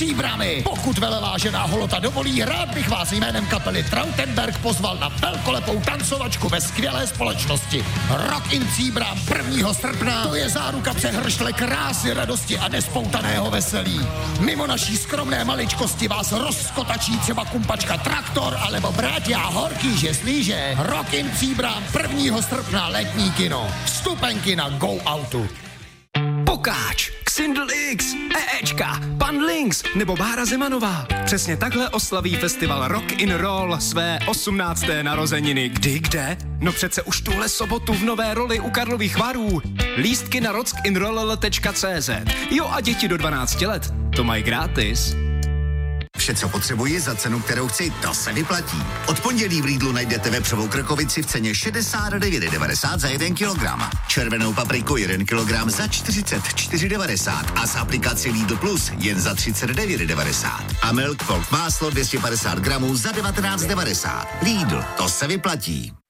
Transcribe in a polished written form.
Příbrami. Pokud velevážená holota dovolí, rád bych vás jménem kapely Trautenberg pozval na velkolepou tancovačku ve skvělé společnosti. Rock in Příbram 1. srpna, to je záruka přehršle krásy, radosti a nespoutaného veselí. Mimo naší skromné maličkosti vás rozkotačí třeba kumpačka Traktor alebo Bráťa Horký žeslíže. Rock in Příbram 1. srpna, letní kino. Vstupenky na Go Outu. Pokáč, Xindl X, EEčka, Pan Links nebo Bára Zemanová. Přesně takhle oslaví festival Rock in Roll své 18. narozeniny. Kdy, kde? No přece už tuhle sobotu v Nové Roli u Karlových Varů. Lístky na rockinroll.cz. Jo, a děti do 12 let to mají gratis. Vše, co potřebuji za cenu, kterou chci, to se vyplatí. Od pondělí v Lidlu najdete vepřovou krkovici v ceně 69,90 za 1 kilogram. Červenou papriku 1 kilogram za 44,90 a z aplikaci Lidl Plus jen za 39,90. A Milk Folk máslo 250 gramů za 19,90. Lidl, to se vyplatí.